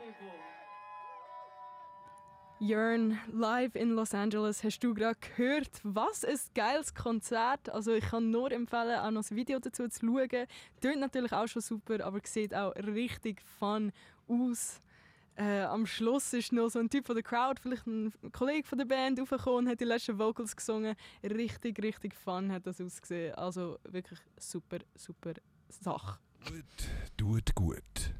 Yearn, live in Los Angeles, hast du gerade gehört. Was ein geiles Konzert. Also ich kann nur empfehlen, auch noch das Video dazu zu schauen. Tönt natürlich auch schon super, aber sieht auch richtig fun aus. Am Schluss ist noch so ein Typ von der Crowd, vielleicht ein Kollege von der Band, aufgekommen und hat die letzten Vocals gesungen. Richtig fun hat das ausgesehen. Also wirklich super Sache. Tut gut.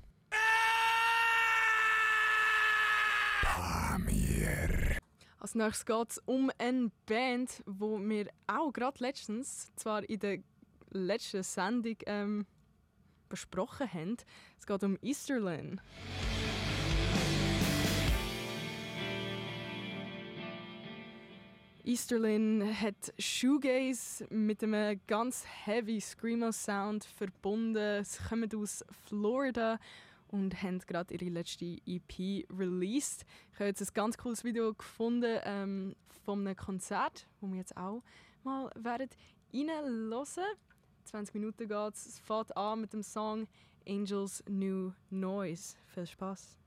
Pamir. Als nächstes geht es um eine Band, die wir auch gerade letztens, zwar in der letzten Sendung, besprochen haben. Es geht um Easterlin. Easterlin hat Shoegaze mit einem ganz heavy Screamo-Sound verbunden. Sie kommen aus Florida und haben gerade ihre letzte EP released. Ich habe jetzt ein ganz cooles Video gefunden von einem Konzert, wo wir jetzt auch mal reinhören. 20 Minuten geht es. Es fängt an mit dem Song Angels New Noise. Viel Spaß!